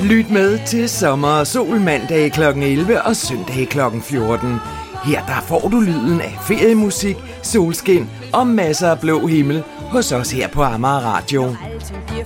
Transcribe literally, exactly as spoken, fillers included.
Lyt med til Sommer og Sol mandag klokken elleve og søndag klokken fjorten. Her der får du lyden af feriemusik, solskin og masser af blå himmel hos os her på Amager Radio.